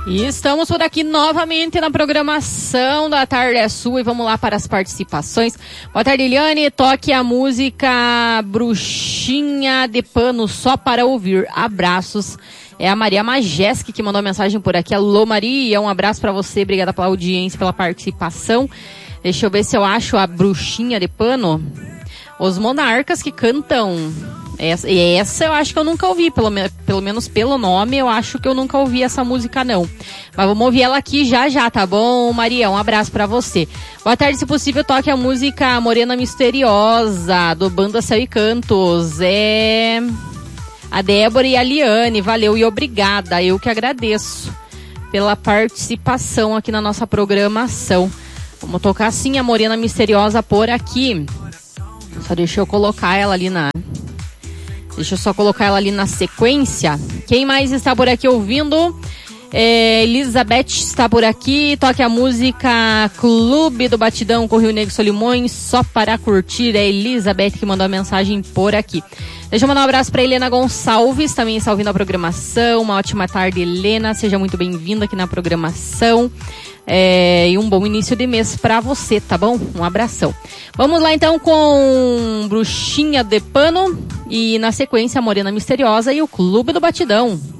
E estamos por aqui novamente na programação da Tarde é Sua e vamos lá para as participações. Boa tarde, Eliane. Toque a música Bruxinha de Pano só para ouvir. Abraços. É a Maria Majeski que mandou a mensagem por aqui. Alô, Maria. Um abraço para você. Obrigada pela audiência, pela participação. Deixa eu ver se eu acho a Bruxinha de Pano. Os Monarcas que cantam... Essa eu acho que eu nunca ouvi, pelo menos pelo nome, eu acho que eu nunca ouvi essa música não. Mas vamos ouvir ela aqui já, tá bom, Maria? Um abraço pra você. Boa tarde, se possível, toque a música Morena Misteriosa, do Banda Céu e Cantos. É a Débora e a Liane, valeu e obrigada, eu que agradeço pela participação aqui na nossa programação. Vamos tocar sim a Morena Misteriosa por aqui. Só deixa eu colocar ela ali Deixa eu só colocar ela ali na sequência. Quem mais está por aqui ouvindo? Elizabeth está por aqui. Toque a música Clube do Batidão com Rio Negro Solimões, só para curtir. É a Elizabeth que mandou a mensagem por aqui. Deixa eu mandar um abraço para Helena Gonçalves, também está ouvindo a programação. Uma ótima tarde, Helena. Seja muito bem-vinda aqui na programação. E um bom início de mês pra você, tá bom? Um abração. Vamos lá então com Bruxinha de Pano e na sequência Morena Misteriosa e o Clube do Batidão.